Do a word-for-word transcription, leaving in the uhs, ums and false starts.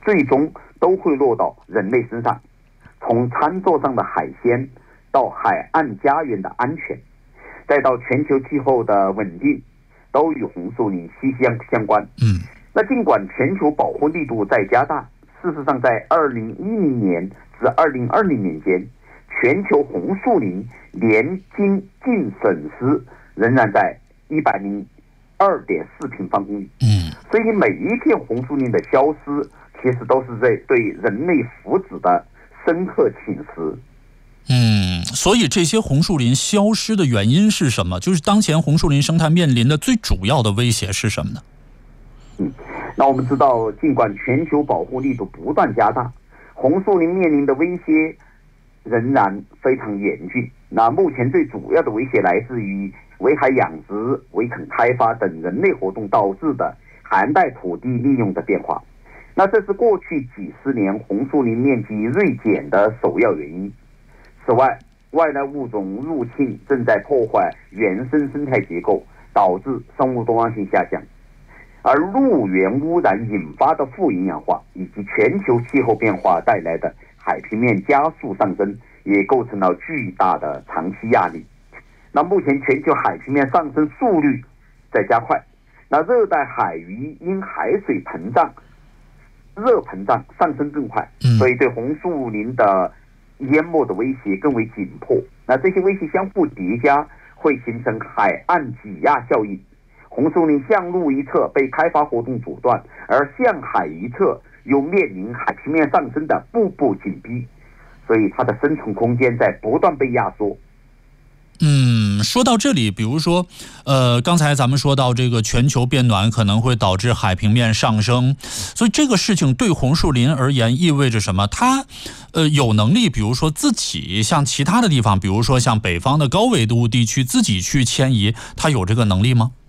最终都会落到人类身上。从餐桌上的海鲜，到海岸家园的安全，再到全球气候的稳定，都与红树林息息相关。 嗯， 那尽管全球保护力度在加大，事实上在二零一零年至二零二零年间，全球红树林年经净损失仍然在一百零二点四平方公里。 嗯， 所以每一片红树林的消失，其实都是在对人类福祉的深刻侵蚀。 嗯，所以这些红树林消失的原因是什么？就是当前红树林生态面临的最主要的威胁是什么呢？ 嗯，那我们知道，尽管全球保护力度不断加大，红树林面临的威胁仍然非常严峻。那目前最主要的威胁来自于围海养殖、围垦开发等人类活动导致的寒带土地利用的变化。那这是过去几十年红树林面积锐减的首要原因。此外，外来物种入侵正在破坏原生生态结构，导致生物多样性下降。而陆源污染引发的富营养化，以及全球气候变化带来的海平面加速上升，也构成了巨大的长期压力。那目前全球海平面上升速率在加快，那热带海域因海水膨胀、热膨胀上升更快，所以对红树林的淹没的威胁更为紧迫。那这些威胁相互叠加，会形成海岸挤压效应。红树林向陆一侧被开发活动阻断，而向海一侧又面临海平面上升的步步紧逼，所以它的生存空间在不断被压缩。 嗯，说到这里，比如说，呃，刚才咱们说到这个全球变暖可能会导致海平面上升，所以这个事情对红树林而言意味着什么？它，呃，有能力，比如说自己像其他的地方，比如说像北方的高纬度地区自己去迁移，它有这个能力吗？